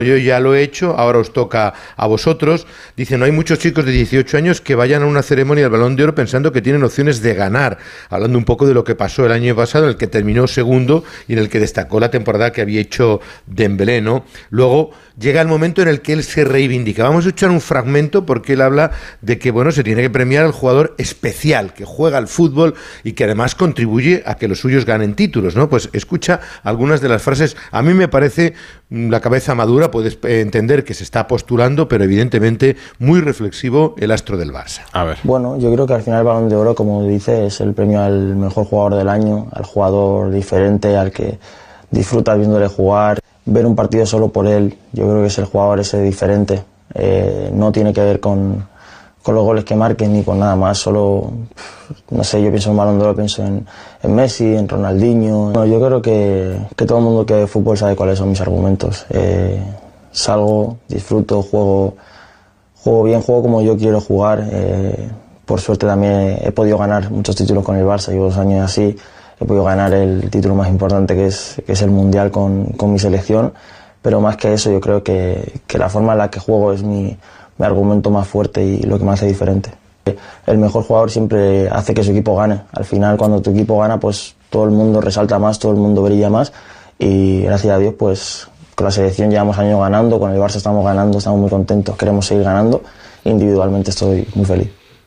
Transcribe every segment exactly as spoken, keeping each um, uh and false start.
Yo ya lo he hecho, ahora os toca a vosotros. Dice, no hay muchos chicos de dieciocho años que vayan a una ceremonia del Balón de Oro pensando que tienen opciones de ganar. Hablando un poco de lo que pasó el año pasado, en el que terminó segundo y en el que destacó la temporada que había hecho Dembélé, ¿no? Luego llega el momento en el que él se reivindica. Vamos a escuchar un fragmento porque él habla de que, bueno, se tiene que premiar al jugador especial, que juega al fútbol y que además contribuye a que los suyos ganen títulos, ¿no? Pues escucha algunas de las frases. A mí me parece la cabeza madura, puedes entender que se está postulando, pero evidentemente muy reflexivo el astro del Barça. A ver. Bueno, yo creo que al final el Balón de Oro, como dice, es el premio al mejor jugador del año, al jugador diferente, al que disfruta viéndole jugar, ver un partido solo por él. Yo creo que es el jugador ese diferente. Eh, no tiene que ver con, con los goles que marquen ni con nada más, solo, no sé, yo pienso en Balón de Oro, pienso en, en Messi, en Ronaldinho. No, yo creo que, que todo el mundo que ve fútbol sabe cuáles son mis argumentos. Eh, salgo, disfruto, juego, juego bien, juego como yo quiero jugar. Eh, por suerte también he, he podido ganar muchos títulos con el Barça, llevo dos años así. He podido ganar el título más importante que es, que es el Mundial con, con mi selección, pero más que eso yo creo que, que la forma en la que juego es mi, mi argumento más fuerte y lo que me hace diferente. El mejor jugador siempre hace que su equipo gane. Al final, cuando tu equipo gana, pues todo el mundo resalta más, todo el mundo brilla más y gracias a Dios, pues con la selección llevamos años ganando, con el Barça estamos ganando, estamos muy contentos, queremos seguir ganando. Individualmente estoy muy feliz.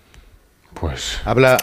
Pues habla,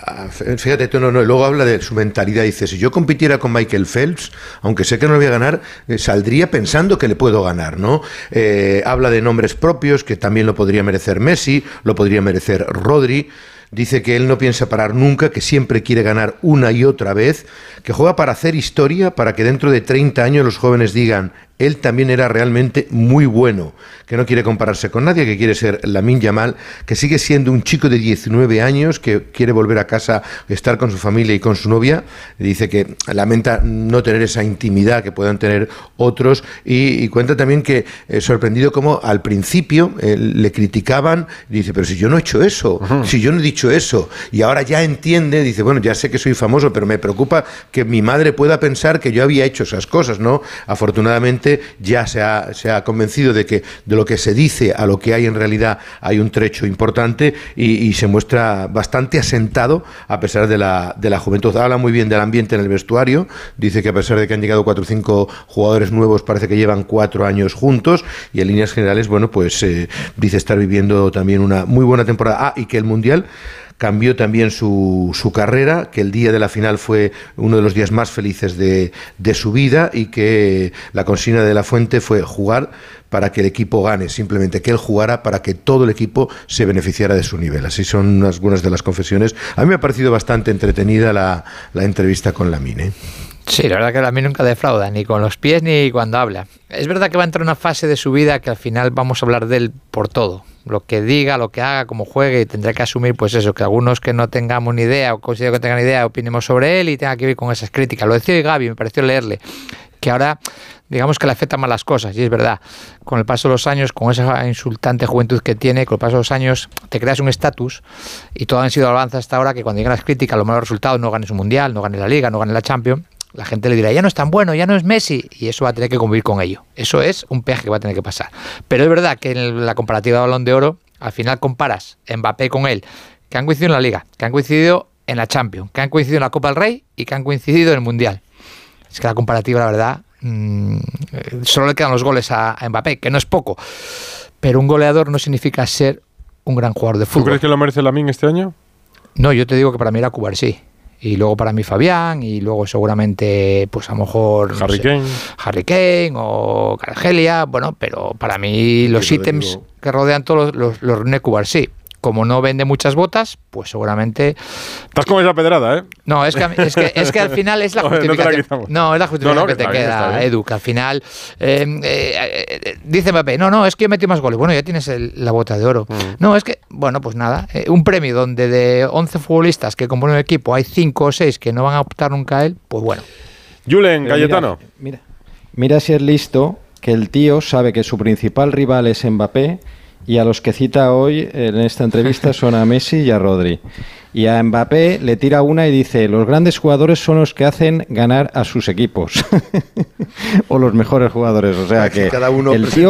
fíjate tú, no, no, luego habla de su mentalidad, dice, si yo compitiera con Michael Phelps, aunque sé que no lo voy a ganar, eh, saldría pensando que le puedo ganar, ¿no? Eh, habla de nombres propios, que también lo podría merecer Messi, lo podría merecer Rodri. Dice que él no piensa parar nunca, que siempre quiere ganar una y otra vez, que juega para hacer historia, para que dentro de treinta años los jóvenes digan, él también era realmente muy bueno, que no quiere compararse con nadie, que quiere ser Lamine Yamal, que sigue siendo un chico de diecinueve años, que quiere volver a casa, estar con su familia y con su novia. Dice que lamenta no tener esa intimidad que puedan tener otros y, y cuenta también que, eh, sorprendido como al principio eh, le criticaban, dice, pero si yo no he hecho eso, uh-huh. si yo no he dicho eso, y ahora ya entiende, dice, bueno, ya sé que soy famoso, pero me preocupa que mi madre pueda pensar que yo había hecho esas cosas, ¿no? Afortunadamente ya se ha, se ha convencido de que de lo que se dice a lo que hay en realidad hay un trecho importante y, y se muestra bastante asentado a pesar de la, de la juventud. Habla muy bien del ambiente en el vestuario, dice que a pesar de que han llegado cuatro o cinco jugadores nuevos, parece que llevan cuatro años juntos y en líneas generales, bueno, pues eh, dice estar viviendo también una muy buena temporada. Ah, y que el Mundial cambió también su, su carrera, que el día de la final fue uno de los días más felices de, de su vida y que la consigna de La Fuente fue jugar para que el equipo gane, simplemente que él jugara para que todo el equipo se beneficiara de su nivel. Así son algunas de las confesiones. A mí me ha parecido bastante entretenida la, la entrevista con Lamine, ¿eh? Sí, la verdad que Lamine nunca defrauda, ni con los pies ni cuando habla. Es verdad que va a entrar en una fase de su vida que al final vamos a hablar de él por todo. Lo que diga, lo que haga, cómo juegue, y tendrá que asumir pues eso, que algunos que no tengamos ni idea o considero que tengan idea opinemos sobre él y tenga que ver con esas críticas. Lo decía hoy Gaby, me pareció leerle, que ahora digamos que le afectan más las cosas, y es verdad, con el paso de los años, con esa insultante juventud que tiene, con el paso de los años te creas un estatus y todo han sido alabanzas hasta ahora, que cuando llegan las críticas, los malos resultados, no ganes un mundial, no ganes la Liga, no ganes la Champions, la gente le dirá, ya no es tan bueno, ya no es Messi, y eso va a tener que convivir con ello. Eso es un peaje que va a tener que pasar. Pero es verdad que en la comparativa de Balón de Oro, al final comparas Mbappé con él, que han coincidido en la Liga, que han coincidido en la Champions, que han coincidido en la Copa del Rey y que han coincidido en el Mundial. Es que la comparativa, la verdad, mmm, solo le quedan los goles a, a Mbappé, que no es poco. Pero un goleador no significa ser un gran jugador de fútbol. ¿Tú crees que lo merece Lamine este año? No, yo te digo que para mí era Cubar, sí. Y luego para mí Fabián, y luego seguramente, pues a lo mejor Harry no sé, Kane. Harry Kane o Argelia, bueno, pero para mí los sí, ítems digo... que rodean todos los, los, los reúne Cubar, sí. Como no vende muchas botas, pues seguramente... Estás con esa pedrada, ¿eh? No, es que, es que, es que al final es la justificación. no, no, es la justificación no, no, que, que te bien, queda, Edu, que al final eh, eh, eh, dice Mbappé, no, no, es que yo metí más goles. Bueno, ya tienes el, la bota de oro. Mm. No, es que, bueno, pues nada, eh, un premio donde de once futbolistas que componen el equipo hay cinco o seis que no van a optar nunca a él, pues bueno. Julen, Cayetano. Mira, mira, mira si es listo que el tío sabe que su principal rival es Mbappé. Y a los que cita hoy en esta entrevista son a Messi y a Rodri. Y a Mbappé le tira una y dice, los grandes jugadores son los que hacen ganar a sus equipos. O los mejores jugadores. O sea que cada uno el tío